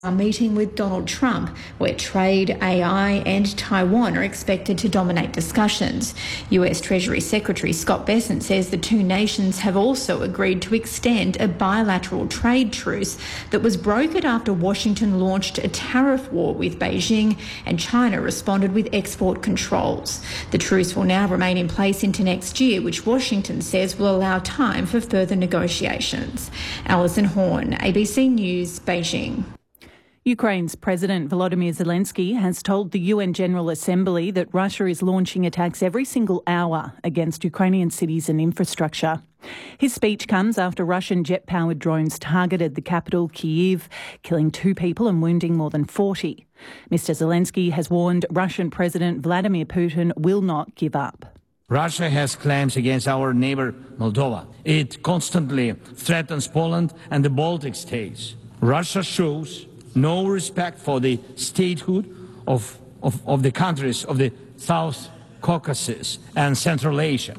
A meeting with Donald Trump, where trade, AI and Taiwan are expected to dominate discussions. US Treasury Secretary Scott Bessent says the two nations have also agreed to extend a bilateral trade truce that was brokered after Washington launched a tariff war with Beijing and China responded with export controls. The truce will now remain in place into next year, which Washington says will allow time for further negotiations. Alison Horn, ABC News, Beijing. Ukraine's President Volodymyr Zelensky has told the UN General Assembly that Russia is launching attacks every single hour against Ukrainian cities and infrastructure. His speech comes after Russian jet-powered drones targeted the capital, Kyiv, killing 2 people and wounding more than 40. Mr. Zelensky has warned Russian President Vladimir Putin will not give up. Russia has claims against our neighbour Moldova. It constantly threatens Poland and the Baltic states. Russia shows no respect for the statehood of the countries of the South Caucasus and Central Asia.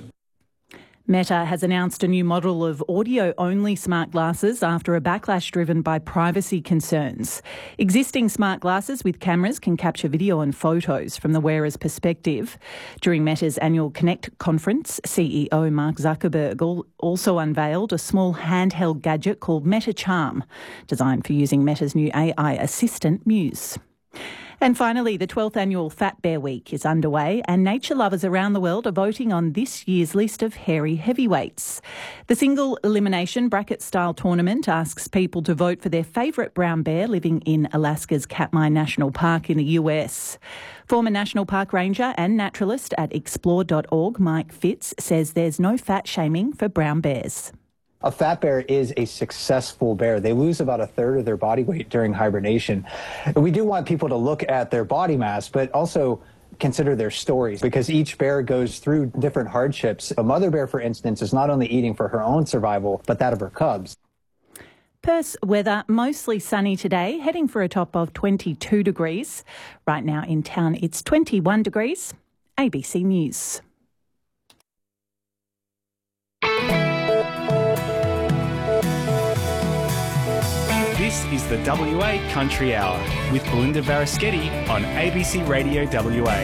Meta has announced a new model of audio-only smart glasses after a backlash driven by privacy concerns. Existing smart glasses with cameras can capture video and photos from the wearer's perspective. During Meta's annual Connect conference, CEO Mark Zuckerberg also unveiled a small handheld gadget called Meta Charm, designed for using Meta's new AI assistant, Muse. And finally, the 12th annual Fat Bear Week is underway and nature lovers around the world are voting on this year's list of hairy heavyweights. The single elimination bracket-style tournament asks people to vote for their favourite brown bear living in Alaska's Katmai National Park in the US. Former National Park Ranger and naturalist at explore.org, Mike Fitz, says there's no fat shaming for brown bears. A fat bear is a successful bear. They lose about 1/3 of their body weight during hibernation. We do want people to look at their body mass, but also consider their stories, because each bear goes through different hardships. A mother bear, for instance, is not only eating for her own survival, but that of her cubs. Perth's weather mostly sunny today, heading for a top of 22 degrees. Right now in town, it's 21 degrees. ABC News. This is the WA Country Hour with Belinda Varaschetti on ABC Radio WA.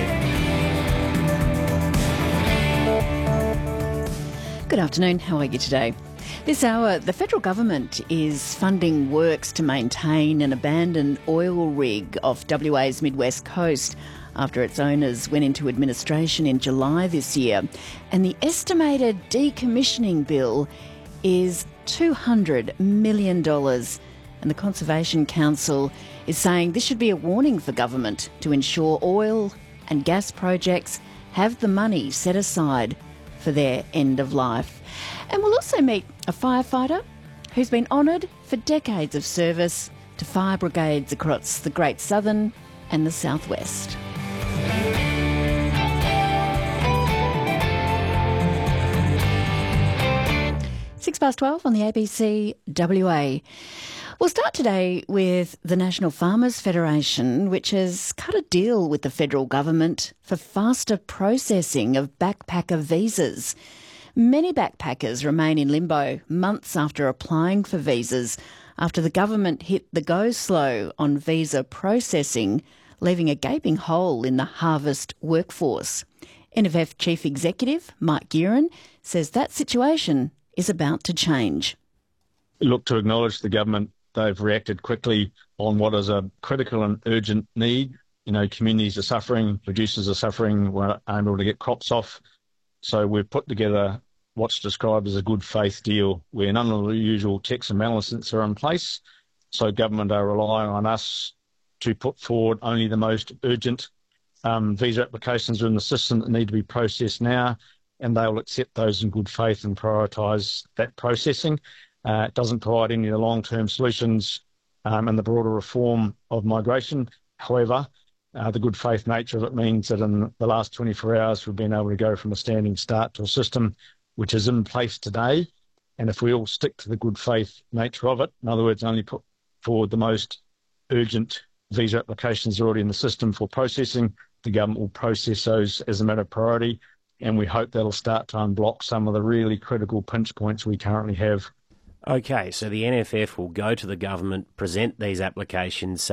Good afternoon, how are you today? This hour, the federal government is funding works to maintain an abandoned oil rig off WA's Midwest coast after its owners went into administration in July this year. And the estimated decommissioning bill is $200 million. And the Conservation Council is saying this should be a warning for government to ensure oil and gas projects have the money set aside for their end of life. And we'll also meet a firefighter who's been honoured for decades of service to fire brigades across the Great Southern and the Southwest. Six past 12 on the ABC WA. We'll start today with the National Farmers Federation, which has cut a deal with the federal government for faster processing of backpacker visas. Many backpackers remain in limbo months after applying for visas after the government hit the go slow on visa processing, leaving a gaping hole in the harvest workforce. NFF Chief Executive Mike Guerin says that situation is about to change. Look to acknowledge the government. They've reacted quickly on what is a critical and urgent need. You know, communities are suffering, producers are suffering, we're unable to get crops off. So we've put together what's described as a good faith deal where none of the usual checks and balances are in place. So government are relying on us to put forward only the most urgent visa applications are in the system that need to be processed now, and they will accept those in good faith and prioritise that processing. It doesn't provide any of the long-term solutions and the broader reform of migration. However, the good faith nature of it means that in the last 24 hours we've been able to go from a standing start to a system which is in place today. And if we all stick to the good faith nature of it, in other words, only put forward the most urgent visa applications already in the system for processing, the government will process those as a matter of priority. And we hope that'll start to unblock some of the really critical pinch points we currently have. Okay, so the NFF will go to the government, present these applications,